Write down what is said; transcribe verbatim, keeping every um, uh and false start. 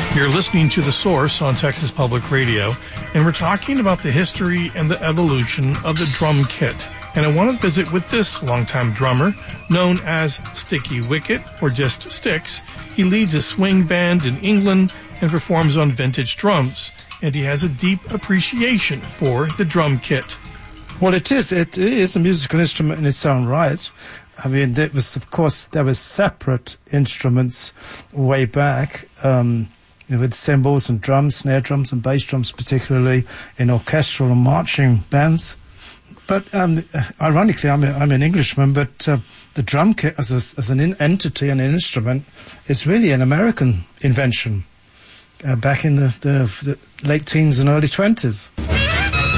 You're listening to The Source on Texas Public Radio, and we're talking about the history and the evolution of the drum kit. And I want to visit with this longtime drummer, known as Sticky Wicket, or just Sticks. He leads a swing band in England and performs on vintage drums, and he has a deep appreciation for the drum kit. Well, it is. It is a musical instrument in its own right. I mean, it was, of course, there were separate instruments way back, um, you know, with cymbals and drums, snare drums and bass drums, particularly in orchestral and marching bands. But um, ironically, I'm, a, I'm an Englishman, but uh, the drum kit as, a, as an in entity and an instrument is really an American invention uh, back in the, the, the late teens and early twenties.